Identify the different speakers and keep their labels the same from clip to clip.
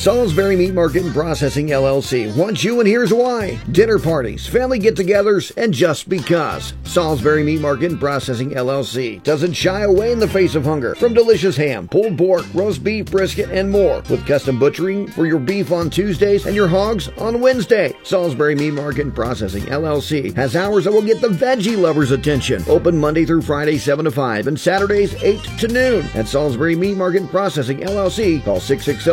Speaker 1: Salisbury Meat Market and Processing LLC wants you, and here's why. Dinner parties, family get-togethers, and just because. Salisbury Meat Market and Processing LLC doesn't shy away in the face of hunger. From delicious ham, pulled pork, roast beef, brisket, and more. With custom butchering for your beef on Tuesdays and your hogs on Wednesday. Salisbury Meat Market and Processing LLC has hours that will get the veggie lovers' attention. Open Monday through Friday 7 to 5 and Saturdays 8 to noon. At Salisbury Meat Market and Processing LLC, call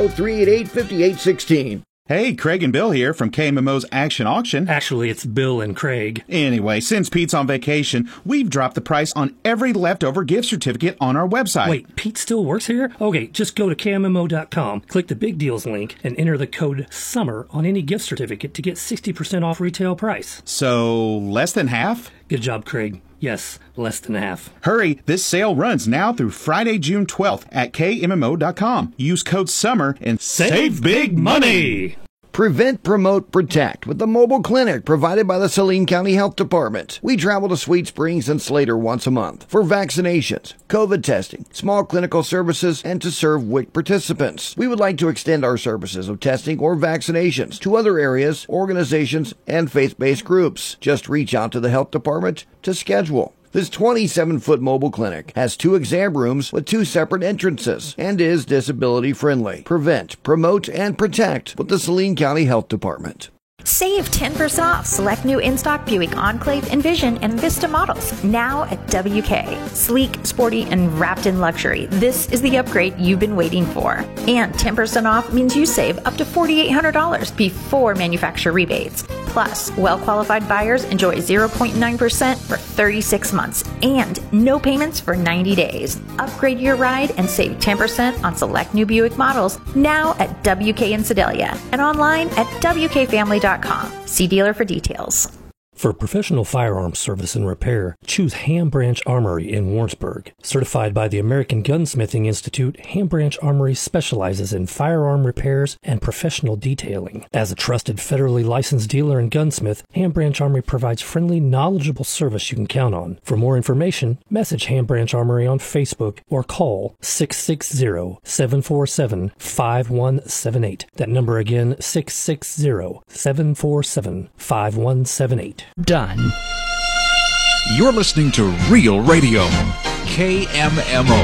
Speaker 1: 660-388-5816.
Speaker 2: Hey, Craig and Bill here from KMMO's Action Auction.
Speaker 3: Actually, it's Bill and Craig.
Speaker 2: Anyway, since Pete's on vacation, we've dropped the price on every leftover gift certificate on our website.
Speaker 3: Wait, Pete still works here? Okay, just go to KMMO.com, click the Big Deals link, and enter the code SUMMER on any gift certificate to get 60% off retail price.
Speaker 2: So, less than half?
Speaker 3: Good job, Craig. Yes, less than half.
Speaker 2: Hurry, this sale runs now through Friday, June 12th at KMMO.com. Use code SUMMER and save big money!
Speaker 1: Prevent, Promote, Protect with the mobile clinic provided by the Saline County Health Department. We travel to Sweet Springs and Slater once a month for vaccinations, COVID testing, small clinical services, and to serve WIC participants. We would like to extend our services of testing or vaccinations to other areas, organizations, and faith-based groups. Just reach out to the health department to schedule. This 27-foot mobile clinic has 2 exam rooms with 2 separate entrances and is disability friendly. Prevent, Promote, and Protect with the Saline County Health Department.
Speaker 4: Save 10% off select new in-stock Buick Enclave, Envision, and Vista models now at WK. Sleek, sporty, and wrapped in luxury. This is the upgrade you've been waiting for. And 10% off means you save up to $4,800 before manufacturer rebates. Plus, well-qualified buyers enjoy 0.9% for 36 months and no payments for 90 days. Upgrade your ride and save 10% on select new Buick models now at WK in Sedalia and online at WKFamily.com. See dealer for details.
Speaker 3: For professional firearms service and repair, choose Ham Branch Armory in Warrensburg. Certified by the American Gunsmithing Institute, Ham Branch Armory specializes in firearm repairs and professional detailing. As a trusted federally licensed dealer and gunsmith, Ham Branch Armory provides friendly, knowledgeable service you can count on. For more information, message Ham Branch Armory on Facebook or call 660-747-5178. That number again, 660-747-5178.
Speaker 5: Done. You're listening to Real Radio, KMMO.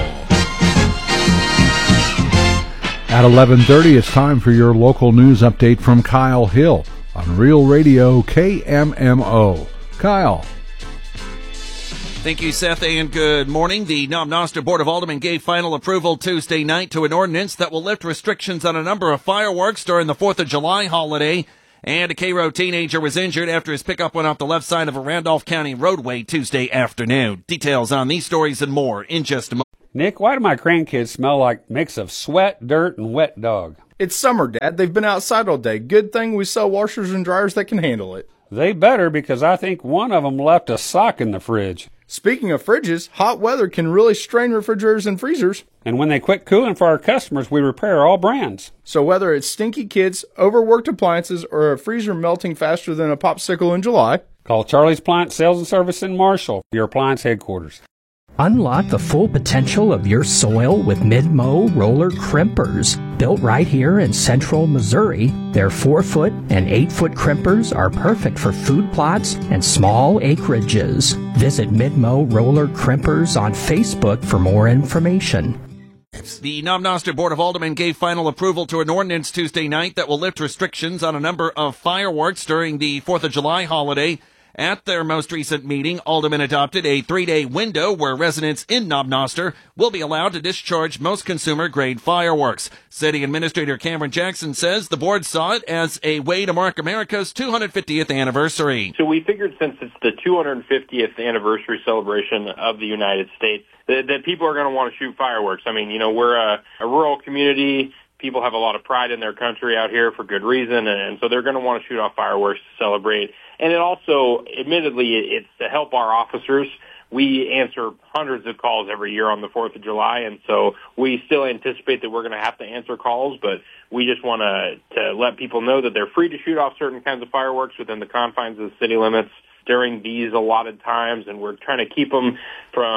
Speaker 6: At 11:30, it's time for your local news update from Kyle Hill on Real Radio, KMMO. Kyle.
Speaker 7: Thank you, Seth, and good morning. The Knob-Noster Board of Aldermen gave final approval Tuesday night to an ordinance that will lift restrictions on a number of fireworks during the 4th of July holiday. And a Cairo teenager was injured after his pickup went off the left side of a Randolph County roadway Tuesday afternoon. Details on these stories and more in just a moment.
Speaker 8: Nick, why do my grandkids smell like a mix of sweat, dirt, and wet dog?
Speaker 9: It's summer, Dad. They've been outside all day. Good thing we sell washers and dryers that can handle it.
Speaker 8: They better, because I think one of them left a sock in the fridge.
Speaker 9: Speaking of fridges, hot weather can really strain refrigerators and freezers.
Speaker 8: And when they quit cooling for our customers, we repair all brands.
Speaker 9: So whether it's stinky kids, overworked appliances, or a freezer melting faster than a popsicle in July,
Speaker 8: call Charlie's Appliance Sales and Service in Marshall, your appliance headquarters.
Speaker 5: Unlock the full potential of your soil with Mid-Mow roller crimpers. Built right here in central Missouri, their 4-foot and 8-foot crimpers are perfect for food plots and small acreages. Visit Mid-Mow roller crimpers on Facebook for more information.
Speaker 7: The Knob-Noster Board of Aldermen gave final approval to an ordinance Tuesday night that will lift restrictions on a number of fireworks during the 4th of July holiday. At their most recent meeting, aldermen adopted a 3-day window where residents in Knob-Noster will be allowed to discharge most consumer-grade fireworks. City Administrator Cameron Jackson says the board saw it as a way to mark America's 250th anniversary.
Speaker 10: So we figured since it's the 250th anniversary celebration of the United States, that people are going to want to shoot fireworks. I mean, you know, we're a rural community. People have a lot of pride in their country out here for good reason, and so they're going to want to shoot off fireworks to celebrate. And it also, admittedly, it's to help our officers. We answer hundreds of calls every year on the 4th of July, and so we still anticipate that we're going to have to answer calls, but we just want to let people know that they're free to shoot off certain kinds of fireworks within the confines of the city limits during these allotted times, and we're trying to keep them from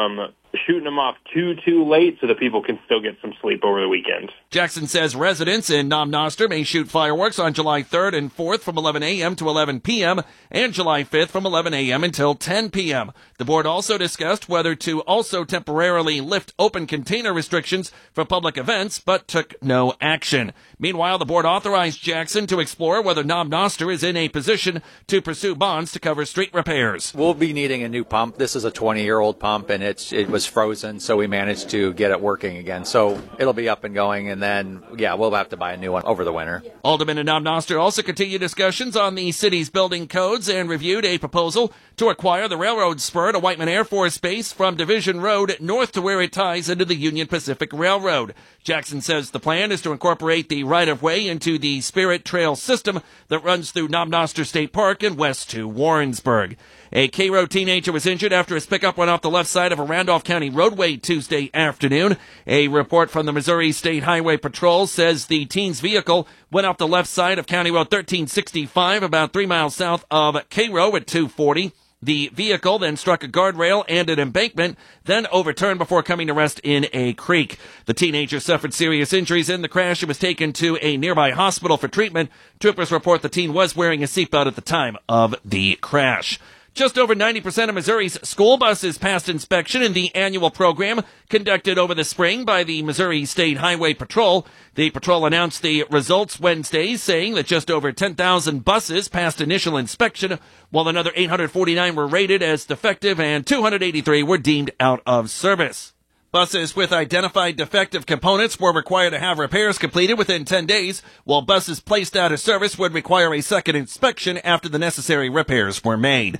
Speaker 10: shooting them off too late so that people can still get some sleep over the weekend.
Speaker 7: Jackson says residents in Nom-Noster may shoot fireworks on July 3rd and 4th from 11 a.m. to 11 p.m. and July 5th from 11 a.m. until 10 p.m. The board also discussed whether to also temporarily lift open container restrictions for public events, but took no action. Meanwhile, the board authorized Jackson to explore whether Nom-Noster is in a position to pursue bonds to cover street repairs.
Speaker 11: We'll be needing a new pump. This is a 20-year-old pump, and it was frozen, so we managed to get it working again. So it'll be up and going, and then, we'll have to buy a new one over the winter.
Speaker 7: Aldermen and Nom-Noster also continued discussions on the city's building codes and reviewed a proposal to acquire the railroad spur to Whiteman Air Force Base from Division Road north to where it ties into the Union Pacific Railroad. Jackson says the plan is to incorporate the right-of-way into the Spirit Trail system that runs through Nom-Noster State Park and west to Warrensburg. A Cairo teenager was injured after his pickup went off the left side of a Randolph County roadway Tuesday afternoon. A report from the Missouri State Highway Patrol says the teen's vehicle went off the left side of County Road 1365 about 3 miles south of Cairo at 240. The vehicle then struck a guardrail and an embankment, then overturned before coming to rest in a creek. The teenager suffered serious injuries in the crash and was taken to a nearby hospital for treatment. Troopers report the teen was wearing a seatbelt at the time of the crash. Just over 90% of Missouri's school buses passed inspection in the annual program conducted over the spring by the Missouri State Highway Patrol. The patrol announced the results Wednesday, saying that just over 10,000 buses passed initial inspection, while another 849 were rated as defective and 283 were deemed out of service. Buses with identified defective components were required to have repairs completed within 10 days, while buses placed out of service would require a second inspection after the necessary repairs were made.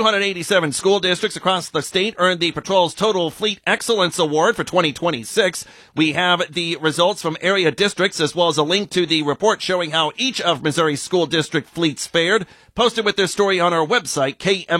Speaker 7: 287 school districts across the state earned the patrol's Total Fleet Excellence Award for 2026. We have the results from area districts as well as a link to the report showing how each of Missouri's school district fleets fared, posted with this story on our website,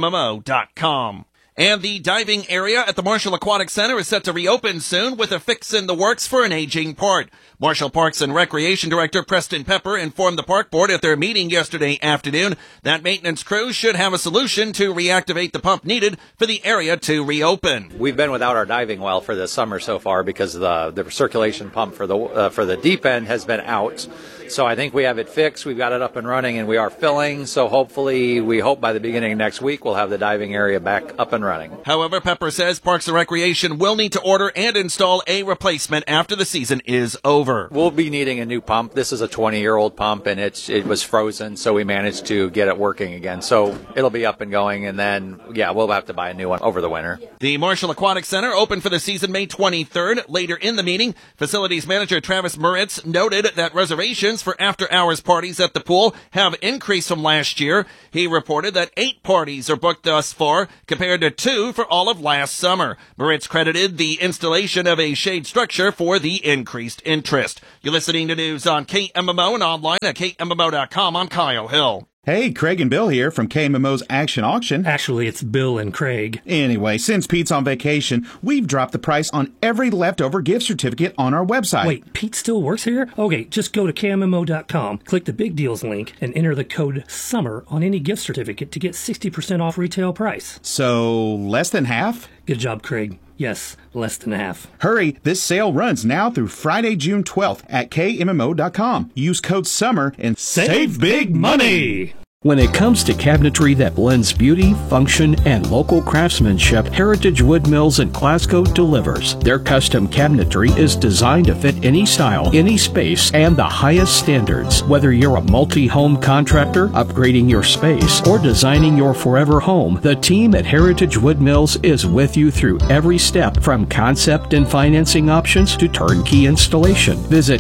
Speaker 7: KMMO.com. And the diving area at the Marshall Aquatic Center is set to reopen soon with a fix in the works for an aging part. Marshall Parks and Recreation Director Preston Pepper informed the park board at their meeting yesterday afternoon that maintenance crews should have a solution to reactivate the pump needed for the area to reopen.
Speaker 11: We've been without our diving well for the summer so far because the circulation pump for the deep end has been out. So I think we have it fixed. We've got it up and running, and we are filling. So we hope by the beginning of next week, we'll have the diving area back up and running.
Speaker 7: However, Pepper says Parks and Recreation will need to order and install a replacement after the season is over.
Speaker 11: We'll be needing a new pump. This is a 20-year-old pump, and it was frozen, so we managed to get it working again. So it'll be up and going, and then, we'll have to buy a new one over the winter.
Speaker 7: The Marshall Aquatic Center opened for the season May 23rd. Later in the meeting, facilities manager Travis Moritz noted that reservations for after-hours parties at the pool have increased from last year. He reported that 8 parties are booked thus far, compared to 2 for all of last summer. Moritz credited the installation of a shade structure for the increased interest. You're listening to news on KMMO and online at KMMO.com. I'm Kyle Hill.
Speaker 2: Hey, Craig and Bill here from KMMO's Action Auction.
Speaker 3: Actually, it's Bill and Craig.
Speaker 2: Anyway, since Pete's on vacation, we've dropped the price on every leftover gift certificate on our website.
Speaker 3: Wait, Pete still works here? Okay, just go to KMMO.com, click the Big Deals link, and enter the code SUMMER on any gift certificate to get 60% off retail price.
Speaker 2: So, less than half?
Speaker 3: Good job, Craig. Yes, less than half.
Speaker 2: Hurry, this sale runs now through Friday, June 12th at KMMO.com. Use code SUMMER and save big money!
Speaker 5: When it comes to cabinetry that blends beauty, function, and local craftsmanship, Heritage Wood Mills in Glasgow delivers. Their custom cabinetry is designed to fit any style, any space, and the highest standards. Whether you're a multi-home contractor, upgrading your space, or designing your forever home, the team at Heritage Wood Mills is with you through every step, from concept and financing options to turnkey installation. Visit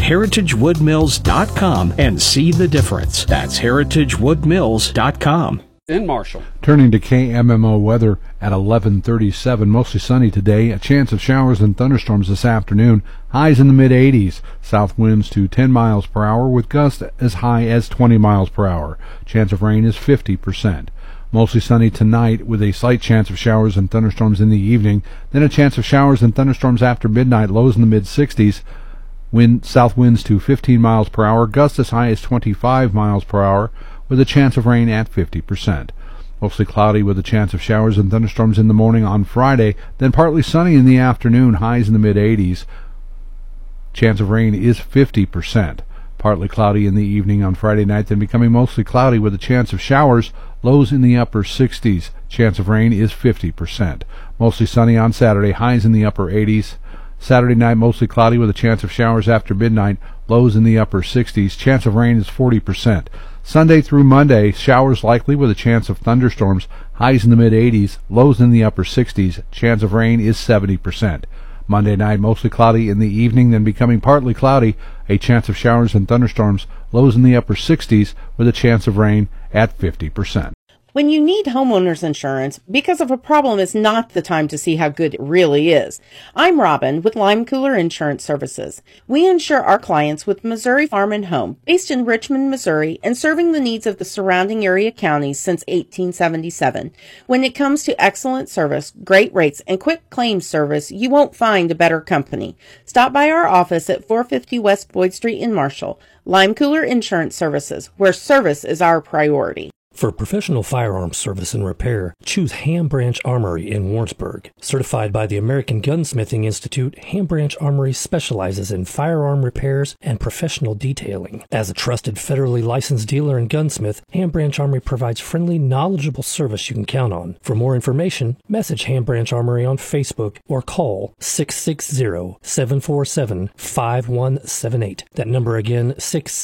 Speaker 5: heritagewoodmills.com and see the difference. That's heritagewoodmills.com.
Speaker 8: In Marshall.
Speaker 6: Turning to KMMO weather at 11:37, mostly sunny today. A chance of showers and thunderstorms this afternoon. Highs in the mid-80s. South winds to 10 miles per hour with gusts as high as 20 miles per hour. Chance of rain is 50%. Mostly sunny tonight with a slight chance of showers and thunderstorms in the evening. Then a chance of showers and thunderstorms after midnight. Lows in the mid-60s. South winds to 15 miles per hour. Gusts as high as 25 miles per hour, with a chance of rain at 50%. Mostly cloudy with a chance of showers and thunderstorms in the morning on Friday, then partly sunny in the afternoon, highs in the mid-80s. Chance of rain is 50%. Partly cloudy in the evening on Friday night, then becoming mostly cloudy with a chance of showers, lows in the upper 60s. Chance of rain is 50%. Mostly sunny on Saturday, highs in the upper 80s. Saturday night, mostly cloudy with a chance of showers after midnight, lows in the upper 60s. Chance of rain is 40%. Sunday through Monday, showers likely with a chance of thunderstorms, highs in the mid-80s, lows in the upper 60s. Chance of rain is 70%. Monday night, mostly cloudy in the evening, then becoming partly cloudy, a chance of showers and thunderstorms, lows in the upper 60s with a chance of rain at 50%.
Speaker 12: When you need homeowners insurance, because of a problem is not the time to see how good it really is. I'm Robin with Lime Cooler Insurance Services. We insure our clients with Missouri Farm and Home, based in Richmond, Missouri, and serving the needs of the surrounding area counties since 1877. When it comes to excellent service, great rates, and quick claims service, you won't find a better company. Stop by our office at 450 West Boyd Street in Marshall. Lime Cooler Insurance Services, where service is our priority.
Speaker 3: For professional firearms service and repair, choose Ham Branch Armory in Warrensburg. Certified by the American Gunsmithing Institute, Ham Branch Armory specializes in firearm repairs and professional detailing. As a trusted federally licensed dealer and gunsmith, Ham Branch Armory provides friendly, knowledgeable service you can count on. For more information, message Ham Branch Armory on Facebook or call 660-747-5178. That number again,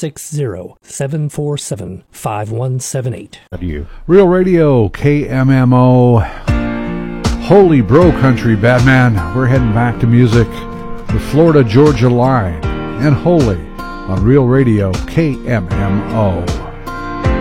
Speaker 3: 660-747-5178.
Speaker 6: Real Radio, KMMO, Holy Bro Country, Batman. We're heading back to music, the Florida Georgia Line, and Holy on Real Radio, KMMO.